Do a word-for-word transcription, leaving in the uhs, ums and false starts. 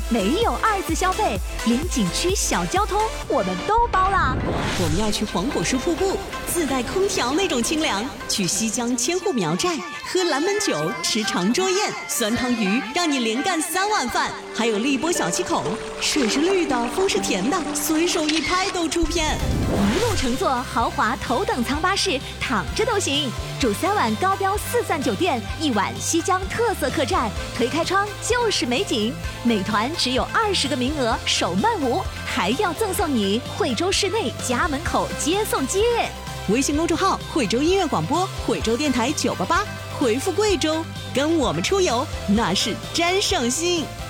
没有二次消费，连景区小交通我们都包了。 我们要去黄果树瀑布，自带空调那种清凉；去西江千户苗寨，喝蓝门酒，吃长桌宴，酸汤鱼让你连干三碗饭。还有荔波小七孔，水是绿的，风是甜的，随手一拍都出片。 一路乘坐豪华头等舱巴士，躺着都行。住三晚高标四赞酒店，一晚西江特色客栈，推开窗就是美景。每团只有二十个名额，首慢无，还要赠送你惠州市内家门口接送接。 微信公众号惠州音乐广播，惠州电台九八八，回复贵州，跟我们出游那是真省心。